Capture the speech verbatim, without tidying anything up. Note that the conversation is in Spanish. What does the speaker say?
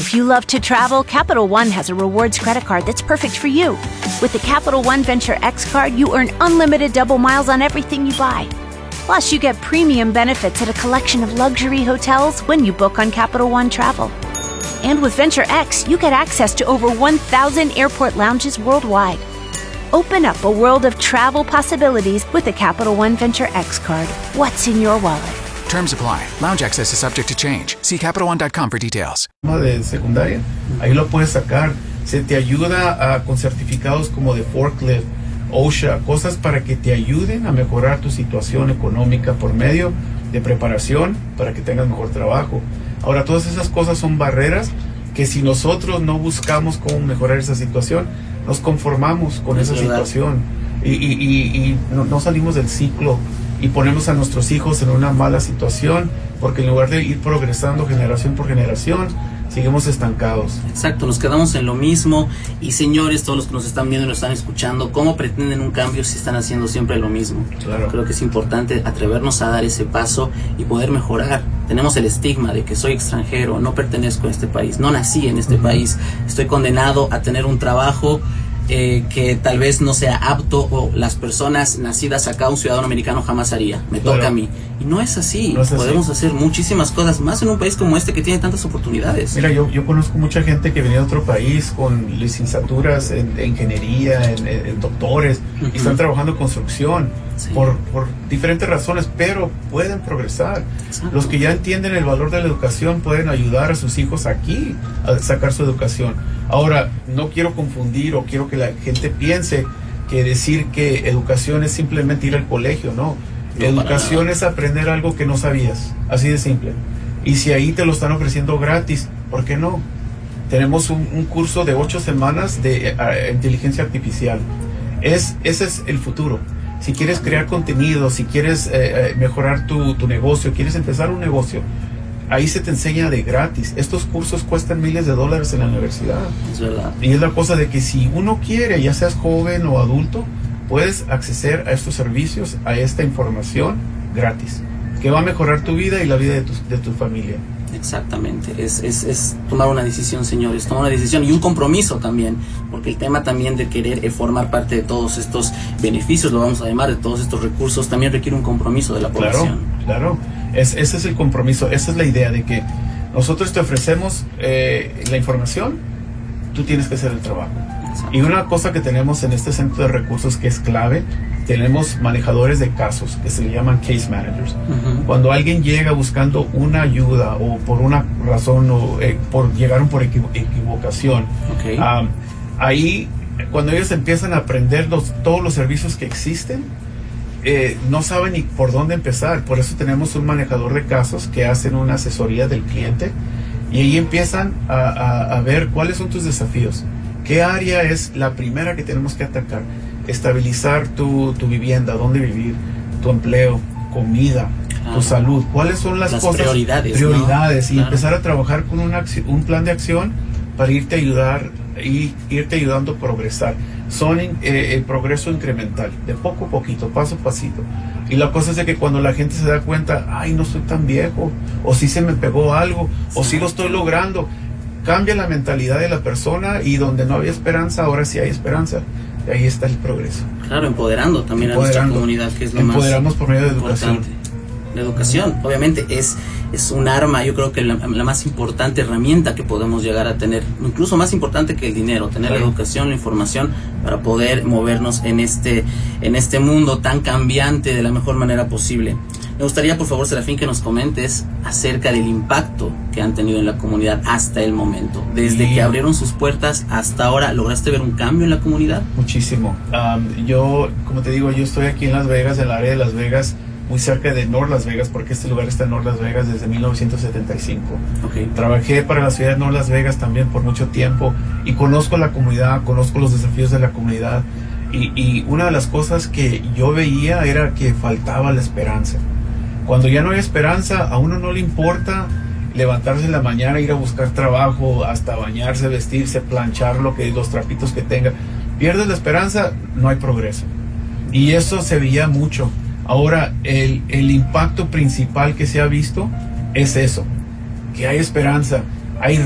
If you love to travel, Capital One has a rewards credit card that's perfect for you. With the Capital One Venture X card, you earn unlimited double miles on everything you buy. Plus, you get premium benefits at a collection of luxury hotels when you book on Capital One Travel. And with Venture X, you get access to over one thousand airport lounges worldwide. Open up a world of travel possibilities with the Capital One Venture X card. What's in your wallet? Terms apply. Lounge access is subject to change. See Capital One dot com for details. De secundaria, ahí lo puedes sacar. Se te ayuda a, con certificados como de forklift, OSHA, cosas para que te ayuden a mejorar tu situación económica por medio de preparación para que tengas mejor trabajo. Ahora, todas esas cosas son barreras que si nosotros no buscamos cómo mejorar esa situación, nos conformamos con esa situación y, y, y, y no, no salimos del ciclo y ponemos a nuestros hijos en una mala situación porque en lugar de ir progresando generación por generación, seguimos estancados. Exacto, nos quedamos en lo mismo. Y señores, todos los que nos están viendo y nos están escuchando, ¿cómo pretenden un cambio si están haciendo siempre lo mismo? Claro. Creo que es importante atrevernos a dar ese paso y poder mejorar. Tenemos el estigma de que soy extranjero, no pertenezco a este país, no nací en este uh-huh. país, estoy condenado a tener un trabajo Eh, que tal vez no sea apto o las personas nacidas acá, un ciudadano americano jamás haría, me claro. toca a mí. Y no es así, no es así. Podemos hacer muchísimas cosas más en un país como este que tiene tantas oportunidades. Mira, yo, yo conozco mucha gente que venía de otro país con licenciaturas en, en ingeniería, en, en, en doctores, uh-huh. y están trabajando en construcción sí. por, por diferentes razones, pero pueden progresar. Exacto. Los que ya entienden el valor de la educación pueden ayudar a sus hijos aquí a sacar su educación. Ahora, no quiero confundir o quiero que la gente piense que decir que educación es simplemente ir al colegio, no. no educación es aprender algo que no sabías, así de simple. Y si ahí te lo están ofreciendo gratis, ¿por qué no? Tenemos un, un curso de ocho semanas de uh, inteligencia artificial. Es, ese es el futuro. Si quieres crear contenido, si quieres eh, mejorar tu, tu negocio, quieres empezar un negocio, ahí se te enseña de gratis. Estos cursos cuestan miles de dólares en la universidad. Es verdad. Y es la cosa de que si uno quiere, ya seas joven o adulto, puedes acceder a estos servicios, a esta información gratis, que va a mejorar tu vida y la vida de tu, de tu familia. Exactamente, es, es, es tomar una decisión, señores, tomar una decisión y un compromiso también, porque el tema también de querer eh, formar parte de todos estos beneficios, lo vamos a llamar, de todos estos recursos, también requiere un compromiso de la población. Claro, claro, es, ese es el compromiso, esa es la idea de que nosotros te ofrecemos eh, la información, tú tienes que hacer el trabajo. Exacto. Y una cosa que tenemos en este centro de recursos que es clave, tenemos manejadores de casos que se le llaman case managers. Uh-huh. Cuando alguien llega buscando una ayuda o por una razón o eh, por llegaron por equivo- equivocación, okay. um, ahí cuando ellos empiezan a aprender los, todos los servicios que existen, eh, no saben ni por dónde empezar. Por eso tenemos un manejador de casos que hacen una asesoría del cliente y ahí empiezan a, a, a ver cuáles son tus desafíos. ¿Qué área es la primera que tenemos que atacar? Estabilizar tu, tu vivienda, dónde vivir, tu empleo, comida, claro. tu salud. ¿Cuáles son las, las cosas? Prioridades. Prioridades. ¿No? Y claro. empezar a trabajar con una, un plan de acción para irte a ayudar y irte ayudando a progresar. Son eh, el progreso incremental, de poco a poquito, paso a pasito. Y la cosa es de que cuando la gente se da cuenta, ay, no soy tan viejo, o sí se me pegó algo, sí. o sí lo estoy logrando, cambia la mentalidad de la persona y donde no había esperanza, ahora sí hay esperanza. Ahí está el progreso. Claro, empoderando también empoderando. a nuestra comunidad, que es lo Empoderamos más por medio de importante. educación. La educación, obviamente, es, es un arma, yo creo que la, la más importante herramienta que podemos llegar a tener, incluso más importante que el dinero, tener claro. la educación, la información, para poder movernos en este, en este mundo tan cambiante de la mejor manera posible. Me gustaría, por favor, Serafín, que nos comentes acerca del impacto que han tenido en la comunidad hasta el momento. Desde sí. que abrieron sus puertas hasta ahora, ¿lograste ver un cambio en la comunidad? Muchísimo. Um, yo, como te digo, yo estoy aquí en Las Vegas, en el área de Las Vegas, muy cerca de North Las Vegas, porque este lugar está en North Las Vegas desde mil novecientos setenta y cinco. Okay. Trabajé para la ciudad de North Las Vegas también por mucho tiempo y conozco la comunidad, conozco los desafíos de la comunidad. Y, y una de las cosas que yo veía era que faltaba la esperanza. Cuando ya no hay esperanza, a uno no le importa levantarse en la mañana, ir a buscar trabajo, hasta bañarse, vestirse, planchar lo que, los trapitos que tenga. Pierdes la esperanza, no hay progreso. Y eso se veía mucho. Ahora, el, el impacto principal que se ha visto es eso, que hay esperanza, hay